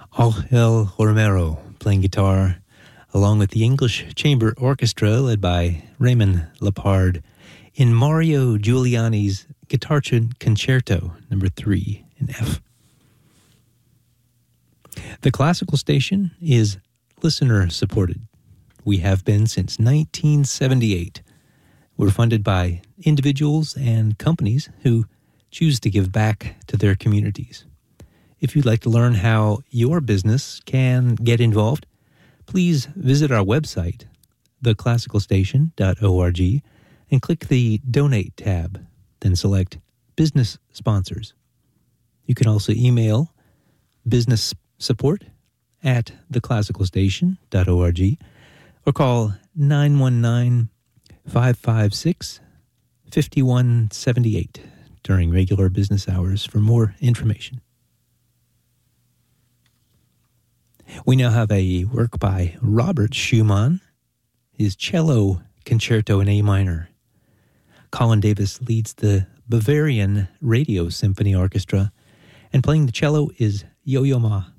Ángel Romero playing guitar, along with the English Chamber Orchestra led by Raymond Lepard in Mario Giuliani's Guitar Concerto No. 3 in F. The Classical Station is listener-supported. We have been since 1978. We're funded by individuals and companies who choose to give back to their communities. If you'd like to learn how your business can get involved, please visit our website, theclassicalstation.org, and click the Donate tab, then select Business Sponsors. You can also email businesssupport@theclassicalstation.org or call 919-556-5178 during regular business hours for more information. We now have a work by Robert Schumann, his cello concerto in A minor. Colin Davis leads the Bavarian Radio Symphony Orchestra, and playing the cello is Yo-Yo Ma.